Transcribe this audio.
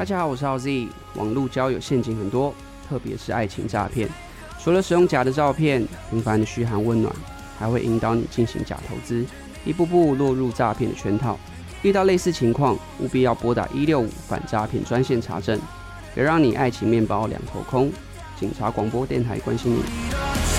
大家好，我是浩 Z。网络交友陷阱很多，特别是爱情诈骗。除了使用假的照片、频繁的嘘寒问暖，还会引导你进行假投资，一步步落入诈骗的圈套。遇到类似情况，务必要拨打165反诈骗专线查证，别让你爱情面包两头空。警察广播电台关心你。